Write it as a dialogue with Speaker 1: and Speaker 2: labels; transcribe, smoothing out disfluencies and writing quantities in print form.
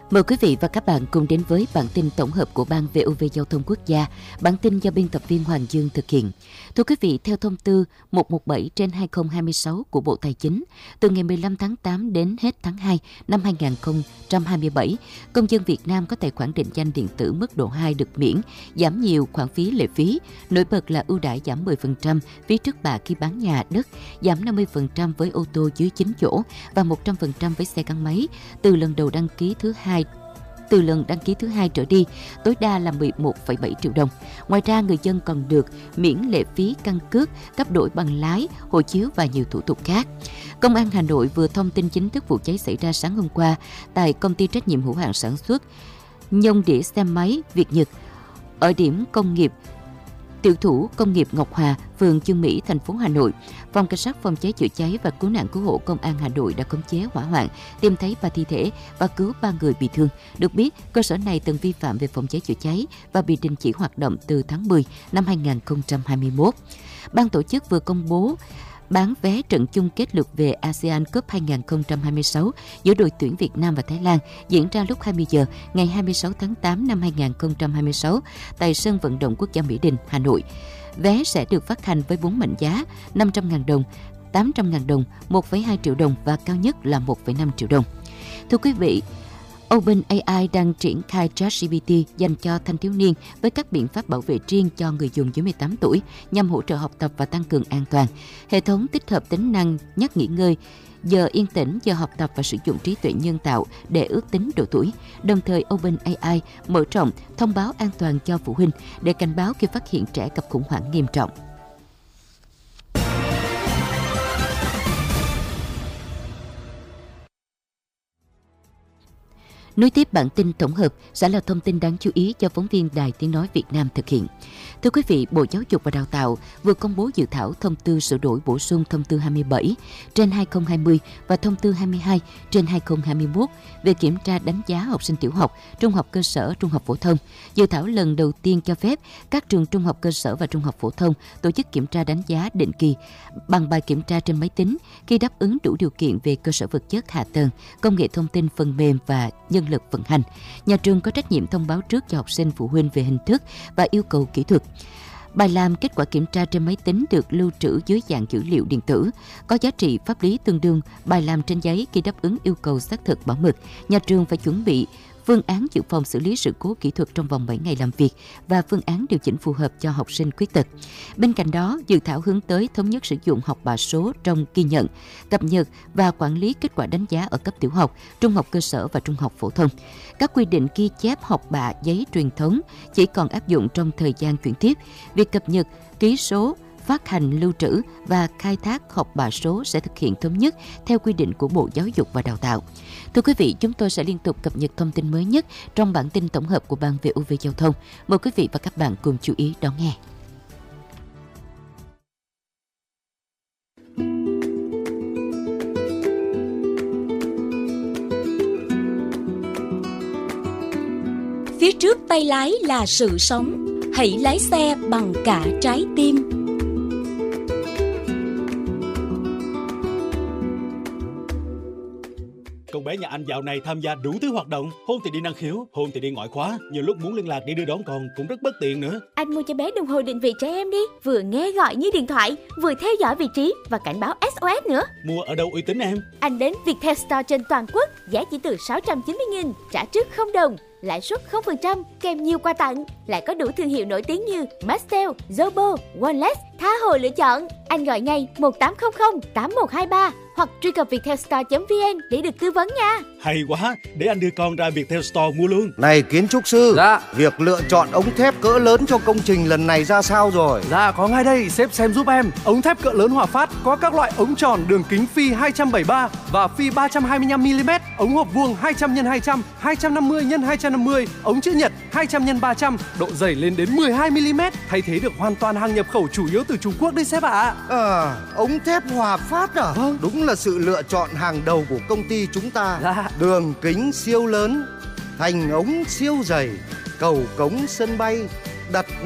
Speaker 1: Mời quý vị và các bạn cùng đến với bản tin tổng hợp của Ban VOV Giao thông Quốc gia. Bản tin do biên tập viên Hoàng Dương thực hiện. Thưa quý vị, theo thông tư 117/2026 của Bộ Tài chính, từ ngày 15 tháng 8 đến hết tháng 2 năm 2027, công dân Việt Nam có tài khoản định danh điện tử mức độ 2 được miễn, giảm nhiều khoản phí lệ phí. Nổi bật là ưu đãi giảm 10% phí trước bạ khi bán nhà, đất, giảm 50% với ô tô dưới 9 chỗ và 100% với xe gắn máy từ lần đăng ký thứ hai trở đi, tối đa là 11,7 triệu đồng. Ngoài ra, người dân còn được miễn lệ phí căn cước, cấp đổi bằng lái, hộ chiếu và nhiều thủ tục khác. Công an Hà Nội vừa thông tin chính thức vụ cháy xảy ra sáng hôm qua tại công ty trách nhiệm hữu hạn sản xuất nhông đĩa xe máy Việt Nhật ở điểm công nghiệp Tiểu thủ công nghiệp Ngọc Hòa, phường Chương Mỹ, thành phố Hà Nội. Phòng Cảnh sát phòng cháy chữa cháy và cứu nạn cứu hộ Công an Hà Nội đã khống chế hỏa hoạn, tìm thấy 3 thi thể và cứu 3 người bị thương. Được biết, cơ sở này từng vi phạm về phòng cháy chữa cháy và bị đình chỉ hoạt động từ tháng 10 năm 2021. Ban tổ chức vừa công bố bán vé trận chung kết lượt về ASEAN Cup 2026 giữa đội tuyển Việt Nam và Thái Lan diễn ra lúc 20 giờ ngày 26 tháng 8 năm 2026 tại sân vận động quốc gia Mỹ Đình, Hà Nội. Vé sẽ được phát hành với 4 mệnh giá 500.000 đồng, 800.000 đồng, 1,2 triệu đồng và cao nhất là 1,5 triệu đồng. Thưa quý vị, OpenAI đang triển khai ChatGPT dành cho thanh thiếu niên với các biện pháp bảo vệ riêng cho người dùng dưới 18 tuổi nhằm hỗ trợ học tập và tăng cường an toàn. Hệ thống tích hợp tính năng nhắc nghỉ ngơi, giờ yên tĩnh, giờ học tập và sử dụng trí tuệ nhân tạo để ước tính độ tuổi. Đồng thời, OpenAI mở rộng thông báo an toàn cho phụ huynh để cảnh báo khi phát hiện trẻ gặp khủng hoảng nghiêm trọng. Nối tiếp bản tin tổng hợp sẽ là thông tin đáng chú ý cho phóng viên Đài Tiếng Nói Việt Nam thực hiện. Thưa quý vị, Bộ Giáo dục và Đào tạo vừa công bố dự thảo thông tư sửa đổi bổ sung thông tư 27/2020 và thông tư 22/2021 về kiểm tra đánh giá học sinh tiểu học, trung học cơ sở, trung học phổ thông. Dự thảo lần đầu tiên cho phép các trường trung học cơ sở và trung học phổ thông tổ chức kiểm tra đánh giá định kỳ bằng bài kiểm tra trên máy tính khi đáp ứng đủ điều kiện về cơ sở vật chất, hạ tầng, công nghệ thông tin, phần mềm và nhân lực vận hành. Nhà trường có trách nhiệm thông báo trước cho học sinh, phụ huynh về hình thức và yêu cầu kỹ thuật. Bài làm kết quả kiểm tra trên máy tính được lưu trữ dưới dạng dữ liệu điện tử, có giá trị pháp lý tương đương bài làm trên giấy khi đáp ứng yêu cầu xác thực bảo mật. Nhà trường phải chuẩn bị phương án dự phòng xử lý sự cố kỹ thuật trong vòng 7 ngày làm việc và phương án điều chỉnh phù hợp cho học sinh khuyết tật. Bên cạnh đó, dự thảo hướng tới thống nhất sử dụng học bạ số trong ghi nhận, cập nhật và quản lý kết quả đánh giá ở cấp tiểu học, trung học cơ sở và trung học phổ thông. Các quy định ghi chép học bạ giấy truyền thống chỉ còn áp dụng trong thời gian chuyển tiếp. Việc cập nhật, ký số, phát hành, lưu trữ và khai thác học bạ số sẽ thực hiện thống nhất theo quy định của Bộ Giáo dục và Đào tạo. Thưa quý vị, chúng tôi sẽ liên tục cập nhật thông tin mới nhất trong bản tin tổng hợp của Ban VOV Giao thông. Mời quý vị và các bạn cùng chú ý đón nghe.
Speaker 2: Phía trước tay lái là sự sống, hãy lái xe bằng cả trái tim.
Speaker 3: Con bé nhà anh dạo này tham gia đủ thứ hoạt động, hôn thì đi năng khiếu, hôn thì đi ngoại khóa, nhiều lúc muốn liên lạc đi đưa đón con cũng rất bất tiện nữa.
Speaker 4: Anh mua cho bé đồng hồ định vị trẻ em đi, vừa nghe gọi như điện thoại, vừa theo dõi vị trí và cảnh báo SOS nữa.
Speaker 3: Mua ở đâu uy tín em?
Speaker 4: Anh đến Viettel Store trên toàn quốc, giá chỉ từ 690.000, trả trước 0 đồng, lãi suất 0%, kèm nhiều quà tặng, lại có đủ thương hiệu nổi tiếng như Mastel, Zobo, Oneless, tha hồ lựa chọn. Anh gọi ngay 1800 8123 hoặc truy cập viettelstore.vn để được tư vấn nha.
Speaker 3: Hay quá, để anh đưa con ra Viettel Store mua luôn.
Speaker 5: Này kiến trúc sư,
Speaker 6: Dạ.
Speaker 5: Việc lựa chọn ống thép cỡ lớn cho công trình lần này ra sao rồi?
Speaker 6: Dạ có ngay đây, sếp xem giúp em. Ống thép cỡ lớn Hòa Phát có các loại ống tròn đường kính phi 273 và phi 325mm, ống hộp vuông 200x200, 250x250, ống chữ nhật 200x300, độ dày lên đến 12mm, thay thế được hoàn toàn hàng nhập khẩu chủ yếu từ Trung Quốc đấy sếp ạ.
Speaker 5: Ống thép Hòa Phát à?
Speaker 6: Vâng.
Speaker 5: Đúng là sự lựa chọn hàng đầu của công ty chúng ta.
Speaker 6: Dạ.
Speaker 5: Đường kính siêu lớn, thành ống siêu dày, cầu cống sân bay, đặt